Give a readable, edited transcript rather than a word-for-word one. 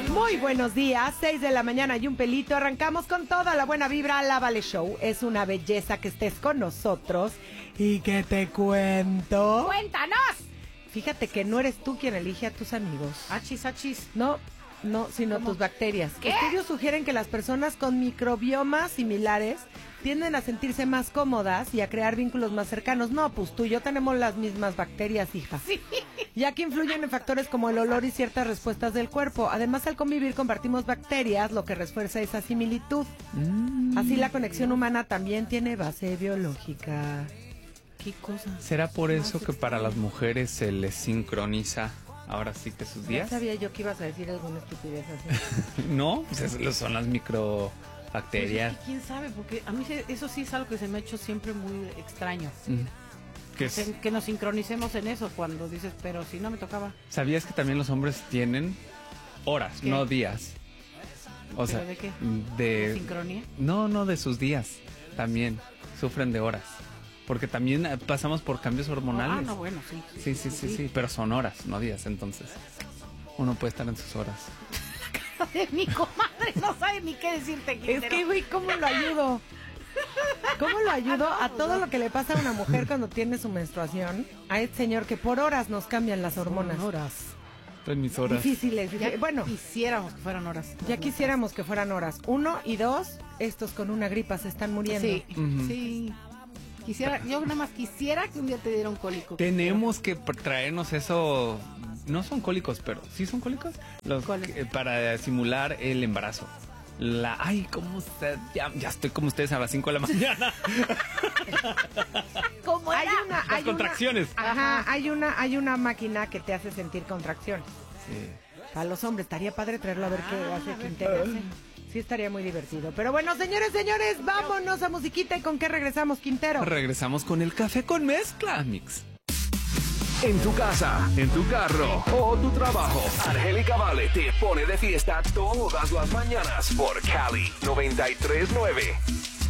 Muy buenos días, 6 de la mañana y un pelito. Arrancamos con toda la buena vibra. La Vale Show. Es una belleza que estés con nosotros. ¿Y qué te cuento? ¡Cuéntanos! Fíjate que no eres tú quien elige a tus amigos. Achis, achis. No, sino ¿Cómo? tus bacterias. ¿Qué? Estudios sugieren que las personas con microbiomas similares tienden a sentirse más cómodas y a crear vínculos más cercanos. No, pues tú y yo tenemos las mismas bacterias, hija. Sí. Ya que influyen en factores como el olor y ciertas respuestas del cuerpo. Además, al convivir compartimos bacterias, lo que refuerza esa similitud. Así la conexión humana también tiene base biológica. ¿Qué cosa? ¿Será por eso que para las mujeres se les sincroniza ahora sí que sus Ya días? sabía yo que ibas a decir alguna estupidez así. No, pues son las microbacterias. Pues, ¿quién sabe? Porque a mí eso sí es algo que se me ha hecho siempre muy extraño. ¿Qué es? Que nos sincronicemos en eso cuando dices, pero si no me tocaba. ¿Sabías que también los hombres tienen horas, ¿Qué? no días? O ¿Pero sea, de qué? de ¿De sincronía? No, de sus días. También sufren de horas. Porque también pasamos por cambios hormonales. Ah, no, bueno, sí. Sí, pero son horas, no días, entonces. Uno puede estar en sus horas. De mi comadre no sabe ni qué decirte, Quintero. Es que, güey, ¿cómo lo ayudo? ¿Cómo lo ayudo a todo lo que le pasa a una mujer cuando tiene su menstruación? A este señor que por horas nos cambian las hormonas. Horas. En mis horas. Difíciles. Ya Bueno, quisiéramos que fueran horas. ya quisiéramos que fueran horas. 1 y 2, estos con una gripa se están muriendo. Sí, Ujú. sí. Yo nada más quisiera que un día te diera un cólico. Tenemos que traernos eso. No son cólicos, pero ¿sí son cólicos? ¿Cuáles? Para simular el embarazo. ¿Cómo usted? Ya estoy como ustedes a las 5 de la mañana. ¿Cómo Hay era? una, Las contracciones. hay una máquina que te hace sentir contracciones. Sí. Para los hombres, estaría padre traerlo a ver qué hace Quintero. Sí, estaría muy divertido. Pero bueno, señores, vámonos a musiquita. ¿Y con qué regresamos, Quintero? Regresamos con el café con mezcla, Mix. En tu casa, en tu carro o tu trabajo, Angélica Vale te pone de fiesta todas las mañanas por Cali 93.9.